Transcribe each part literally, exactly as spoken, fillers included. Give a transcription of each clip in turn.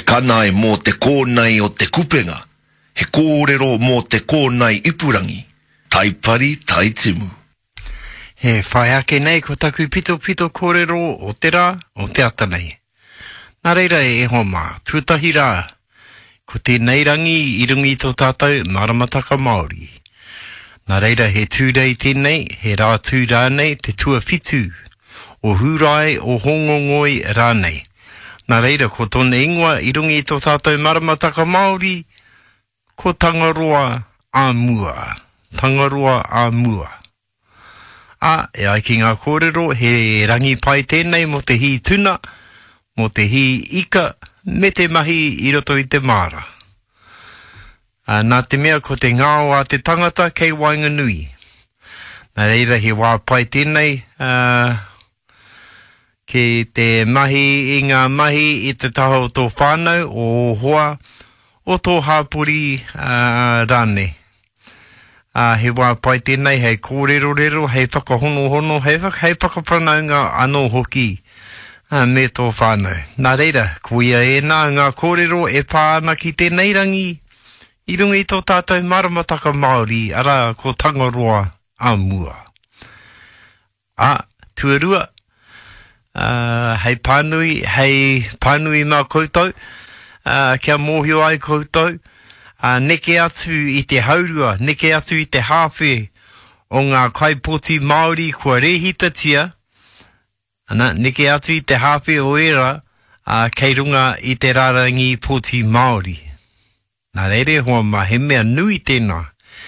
kanae mō te kōnei o te kupenga, he kōrero mō te kōnei ipurangi, taipari taitimu. He whai ake nei ko taku pito pito kōrero o te rā, o te ata nei. Nā reira e ho mā, tūtahi rā, ko tēnei rangi i rungi tō tātou maramataka Māori. Nā reira he tūrei tēnei, he rā tū rānei te tua whitu, o hurai o hongongoi rānei. Nā reira ko tōne ingoa i rungi tō tātou maramataka Māori, ko tangaroa a mua. Tangaroa a mua. A, e ai ki ngā kōrero, he rangi pai tēnei mo te hi tuna, mo te hi ika, me te mahi i roto i te māra. A, nā te mea ko te ngāo a te tangata kei Wainganui. Nā reira he wā pai tēnei, uh, ke te mahi i ngā mahi i te taho tō whānau o hoa, o tō hāpuri uh, rāne. Uh, he wā pai tēnei, hei kōrero rero, hei whakahono hono, hei, whak, hei whakapanaunga anō hoki uh, me tō whānau. Nā reira, kuia e nā ngā kōrero e pāna ki tēnei rangi, i rungi tō tātou maramataka Māori, ara ko tangaroa a mua. A, tuarua, uh, hei pānui, hei pānui mā koutou, uh, kia mōhio ai koutou, Uh, neke atu i te haurua, neke atu i te hawhe o ngā kaipoti Māori kua rehitatia, ana, neke atu i te hawhe o era uh, kei runga i te rarangi poti Māori. Nā reire hoa ma he mea nui tēnā.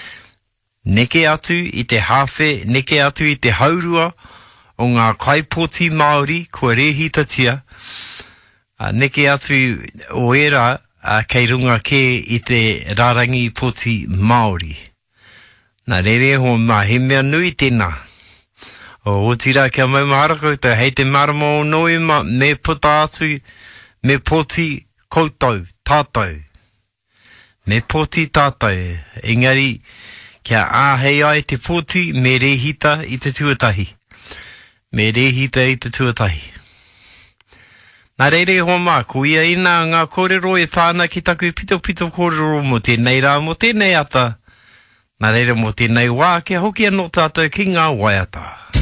Neke atu i te hawhe, neke atu i te haurua o ngā kaipoti Māori kua rehitatia, uh, neke atu o era Uh, kei runga ke i te rarangi poti Māori. Nā rere ho mā he mea nui tēnā. O o tira kia mai mahara koutou, hei te marama o noi ma me puta atu, me poti koutou, tātou. Me poti tātou. Engari, kia āhei ai te poti, me rehita i te tuatahi. Me rehita i te tuatahi. Nā reire ho mā, kuia ina ngā kōrero e pāna ki taku pito pito kōrero mo tēnei rā, mo tēnei ata. Nā reire mo tēnei wā, kia hoki anō tātou ki ngā waiata.